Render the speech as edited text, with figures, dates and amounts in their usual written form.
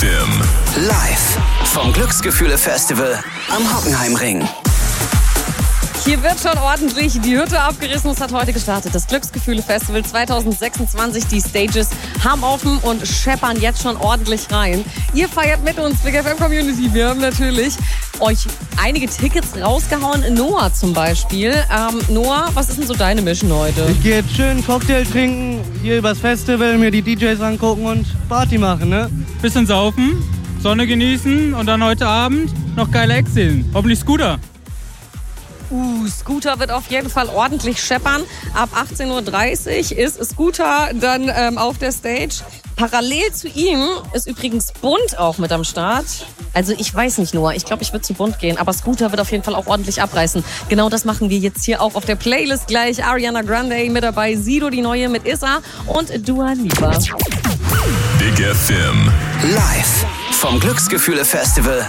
FM. Live vom Glücksgefühle-Festival am Hockenheimring. Hier wird schon ordentlich die Hütte abgerissen. Es hat heute gestartet. Das Glücksgefühle-Festival 2026. Die Stages haben offen und scheppern jetzt schon ordentlich rein. Ihr feiert mit uns, Big FM Community. Wir haben natürlich euch einige Tickets rausgehauen. Noah zum Beispiel. Noah, was ist denn so deine Mission heute? Ich gehe jetzt schön einen Cocktail trinken, hier übers Festival, mir die DJs angucken und Party machen, ne? Bisschen saufen, Sonne genießen und dann heute Abend noch geile Acts sehen. Hoffentlich Scooter. Scooter wird auf jeden Fall ordentlich scheppern. Ab 18:30 Uhr ist Scooter dann auf der Stage. Parallel zu ihm ist übrigens Bunt auch mit am Start. Also ich weiß nicht, Noah, ich glaube, ich würde zu Bunt gehen. Aber Scooter wird auf jeden Fall auch ordentlich abreißen. Genau das machen wir jetzt hier auch auf der Playlist gleich. Ariana Grande mit dabei, Sido die Neue mit Issa und Dua Lipa. Big FM. Live vom Glücksgefühle-Festival